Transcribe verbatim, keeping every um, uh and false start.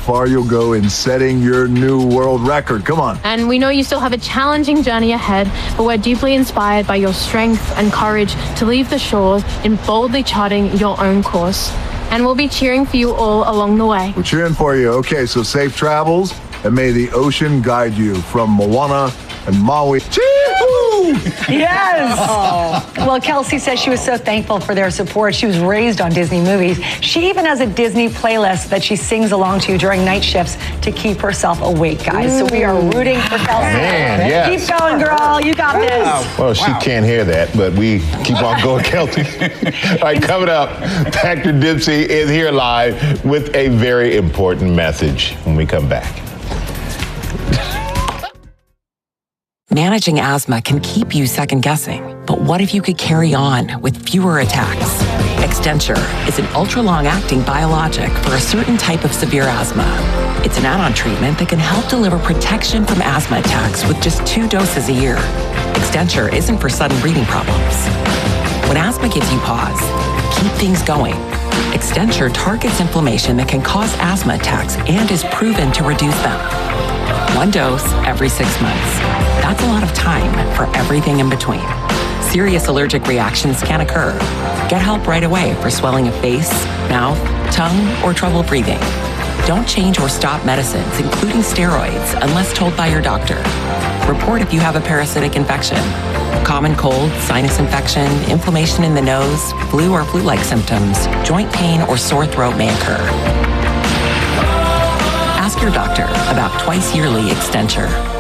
far you'll go in setting your new world record. Come on. And we know you still have a challenging journey ahead, but we're deeply inspired by your strength and courage to leave the shores in boldly charting your own course. And we'll be cheering for you all along the way. We're cheering for you. Okay, so safe travels, and may the ocean guide you from Moana and Maui. Yes! Oh. Well, Kelsey says she was so thankful for their support. She was raised on Disney movies. She even has a Disney playlist that she sings along to during night shifts to keep herself awake, guys. Mm. So we are rooting for Kelsey. Man, yes. Keep going, girl. You got this. Wow. Well, she wow. can't hear that, but we keep on going, Kelsey. All right, coming up, Doctor Dempsey is here live with a very important message when we come back. Managing asthma can keep you second-guessing, but what if you could carry on with fewer attacks? Extenture is an ultra-long-acting biologic for a certain type of severe asthma. It's an add-on treatment that can help deliver protection from asthma attacks with just two doses a year. Extenture isn't for sudden breathing problems. When asthma gives you pause, keep things going. Extenture targets inflammation that can cause asthma attacks and is proven to reduce them. One dose every six months. That's a lot of time for everything in between. Serious allergic reactions can occur. Get help right away for swelling of face, mouth, tongue, or trouble breathing. Don't change or stop medicines, including steroids, unless told by your doctor. Report if you have a parasitic infection. Common cold, sinus infection, inflammation in the nose, flu or flu-like symptoms, joint pain, or sore throat may occur. Ask your doctor about twice yearly Extenture.